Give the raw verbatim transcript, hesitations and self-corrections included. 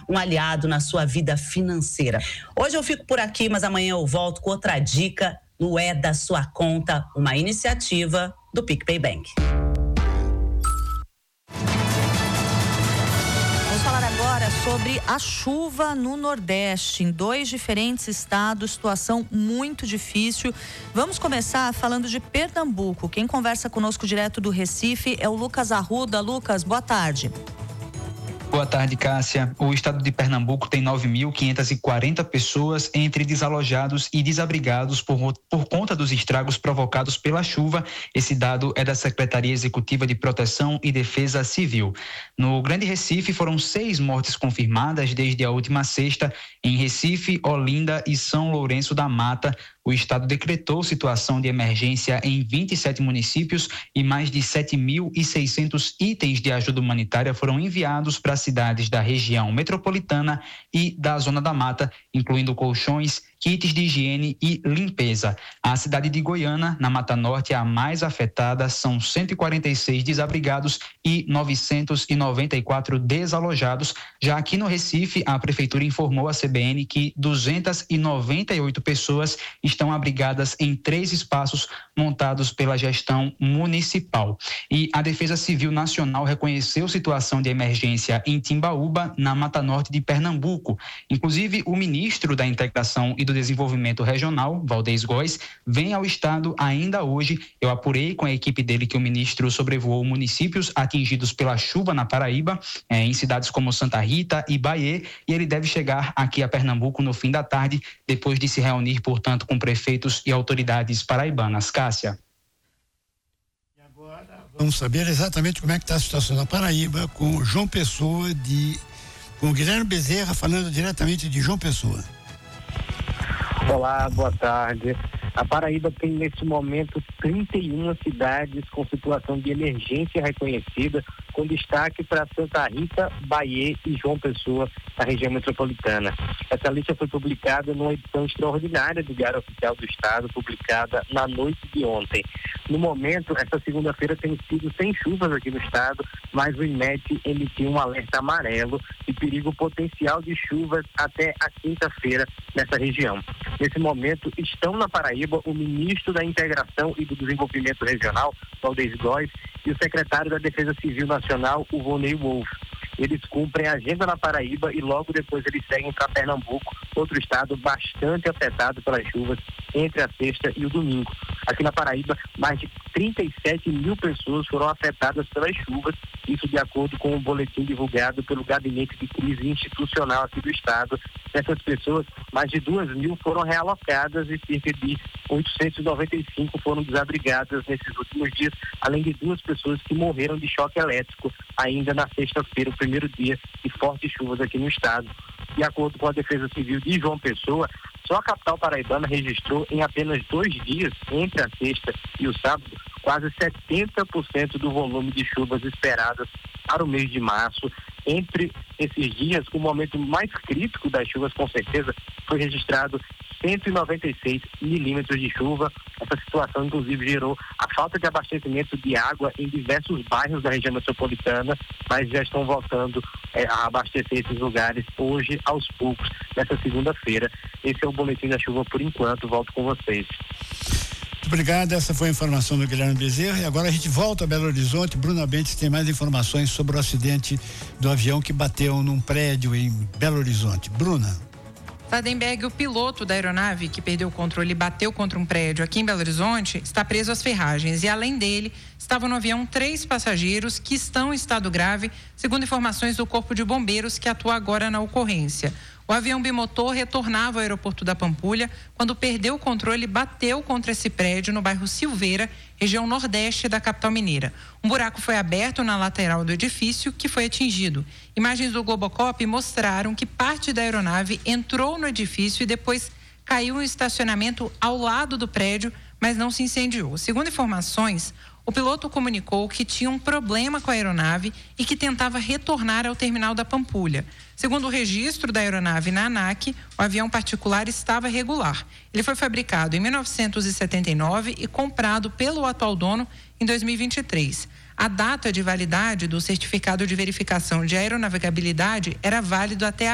um aliado na sua vida financeira. Hoje eu fico por aqui, mas amanhã eu volto com outra dica no É da Sua Conta, uma iniciativa do PicPay Bank. Vamos falar agora sobre a chuva no Nordeste, em dois diferentes estados, situação muito difícil. Vamos começar falando de Pernambuco. Quem conversa conosco direto do Recife é o Lucas Arruda. Lucas, boa tarde. Boa tarde, Cássia. O estado de Pernambuco tem nove mil quinhentas e quarenta pessoas entre desalojados e desabrigados por, por conta dos estragos provocados pela chuva. Esse dado é da Secretaria Executiva de Proteção e Defesa Civil. No Grande Recife, foram seis mortes confirmadas desde a última sexta. Em Recife, Olinda e São Lourenço da Mata, o estado decretou situação de emergência em vinte e sete municípios e mais de sete mil e seiscentos itens de ajuda humanitária foram enviados para cidades da região metropolitana e da Zona da Mata, incluindo colchões, kits de higiene e limpeza. A cidade de Goiânia, na Mata Norte, é a mais afetada, são cento e quarenta e seis desabrigados e novecentos e noventa e quatro desalojados. Já aqui no Recife, a prefeitura informou à C B N que duzentas e noventa e oito pessoas estão abrigadas em três espaços montados pela gestão municipal. E a Defesa Civil Nacional reconheceu situação de emergência em Timbaúba, na Mata Norte de Pernambuco. Inclusive, o ministro da Integração e do Desenvolvimento Regional, Valdez Góes, vem ao estado ainda hoje. Eu apurei com a equipe dele que o ministro sobrevoou municípios atingidos pela chuva na Paraíba, eh, em cidades como Santa Rita e Bahia, e ele deve chegar aqui a Pernambuco no fim da tarde, depois de se reunir, portanto, com prefeitos e autoridades paraibanas. Cássia. E agora vamos saber exatamente como é que está a situação na Paraíba com João Pessoa, de, com o Guilherme Bezerra, falando diretamente de João Pessoa. Olá, boa tarde. A Paraíba tem nesse momento trinta e uma cidades com situação de emergência reconhecida, com destaque para Santa Rita, Bahia e João Pessoa, na região metropolitana. Essa lista foi publicada numa edição extraordinária do Diário Oficial do Estado, publicada na noite de ontem. No momento, essa segunda-feira tem sido sem chuvas aqui no estado, mas o INMET emitiu um alerta amarelo de perigo potencial de chuvas até a quinta-feira nessa região. Nesse momento, estão na Paraíba o ministro da Integração e do Desenvolvimento Regional, Valdez Góes, e o secretário da Defesa Civil Nacional, o Vonei Wolff. Eles cumprem a agenda na Paraíba e logo depois eles seguem para Pernambuco, outro estado bastante afetado pelas chuvas entre a sexta e o domingo. Aqui na Paraíba, mais de trinta e sete mil pessoas foram afetadas pelas chuvas, isso de acordo com um boletim divulgado pelo Gabinete de Crise Institucional aqui do estado. Dessas pessoas, mais de duas mil foram realocadas e cerca de oitocentos e noventa e cinco foram desabrigadas nesses últimos dias, além de duas pessoas que morreram de choque elétrico ainda na sexta-feira, o primeiro dia de fortes chuvas aqui no estado. De acordo com a Defesa Civil de João Pessoa, só a capital paraibana registrou em apenas dois dias, entre a sexta e o sábado, quase setenta por cento do volume de chuvas esperadas para o mês de março. Entre esses dias, o momento mais crítico das chuvas, com certeza, foi registrado cento e noventa e seis milímetros de chuva. Essa situação, inclusive, gerou a falta de abastecimento de água em diversos bairros da região metropolitana, mas já estão voltando é, a abastecer esses lugares hoje, aos poucos, nessa segunda-feira. Esse é o boletim da chuva por enquanto. Volto com vocês. Muito obrigado, essa foi a informação do Guilherme Bezerra. E agora a gente volta a Belo Horizonte. Bruna Bentes tem mais informações sobre o acidente do avião que bateu num prédio em Belo Horizonte. Bruna. Sadenberg, o piloto da aeronave que perdeu o controle e bateu contra um prédio aqui em Belo Horizonte, está preso às ferragens e, além dele, estavam no avião três passageiros que estão em estado grave, segundo informações do Corpo de Bombeiros, que atua agora na ocorrência. O avião bimotor retornava ao aeroporto da Pampulha quando perdeu o controle e bateu contra esse prédio no bairro Silveira, região nordeste da capital mineira. Um buraco foi aberto na lateral do edifício, que foi atingido. Imagens do Globocop mostraram que parte da aeronave entrou no edifício e depois caiu em um estacionamento ao lado do prédio, mas não se incendiou. Segundo informações, o piloto comunicou que tinha um problema com a aeronave e que tentava retornar ao terminal da Pampulha. Segundo o registro da aeronave na ANAC, o avião particular estava regular. Ele foi fabricado em mil novecentos e setenta e nove e comprado pelo atual dono em dois mil e vinte e três. A data de validade do certificado de verificação de aeronavegabilidade era válido até